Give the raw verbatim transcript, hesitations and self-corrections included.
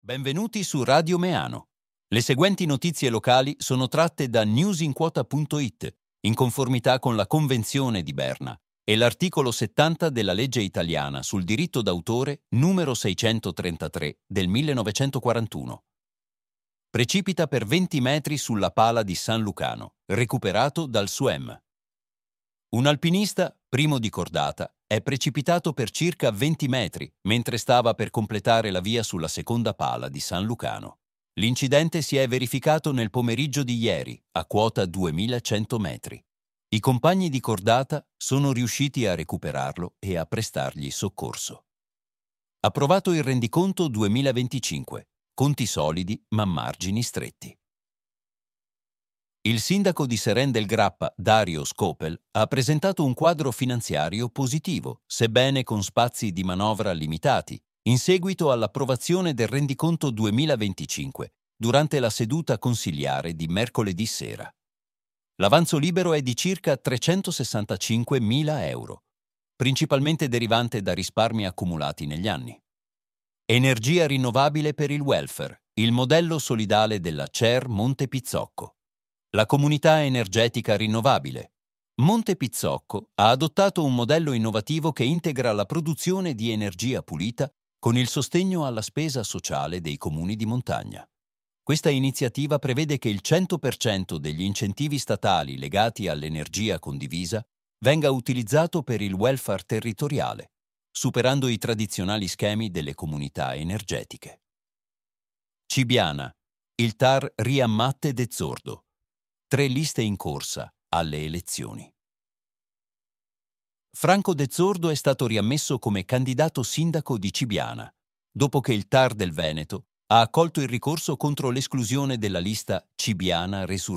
Benvenuti su Radio Meano. Le seguenti notizie locali sono tratte da newsinquota punto it, in conformità con la Convenzione di Berna e l'articolo settanta della legge italiana sul diritto d'autore numero seicentotrentatré del millenovecentoquarantuno. Precipita per venti metri sulla pala di San Lucano, recuperato dal S U E M. Un alpinista, primo di cordata, è precipitato per circa venti metri mentre stava per completare la via sulla seconda pala di San Lucano. L'incidente si è verificato nel pomeriggio di ieri, a quota duemilacento metri. I compagni di cordata sono riusciti a recuperarlo e a prestargli soccorso. Approvato il rendiconto duemilaventicinque. Conti solidi ma margini stretti. Il sindaco di Seren del Grappa, Dario Scopel, ha presentato un quadro finanziario positivo, sebbene con spazi di manovra limitati, in seguito all'approvazione del rendiconto duemilaventicinque, durante la seduta consiliare di mercoledì sera. L'avanzo libero è di circa trecentosessantacinquemila euro, principalmente derivante da risparmi accumulati negli anni. Energia rinnovabile per il welfare, il modello solidale della C E R Monte Pizzocco. La comunità energetica rinnovabile. Monte Pizzocco ha adottato un modello innovativo che integra la produzione di energia pulita con il sostegno alla spesa sociale dei comuni di montagna. Questa iniziativa prevede che il cento per cento degli incentivi statali legati all'energia condivisa venga utilizzato per il welfare territoriale, superando i tradizionali schemi delle comunità energetiche. Cibiana. Il T A R riammatte De Zordo. Tre liste in corsa alle elezioni. Franco De Zordo è stato riammesso come candidato sindaco di Cibiana, dopo che il T A R del Veneto ha accolto il ricorso contro l'esclusione della lista Cibiana Resurretta.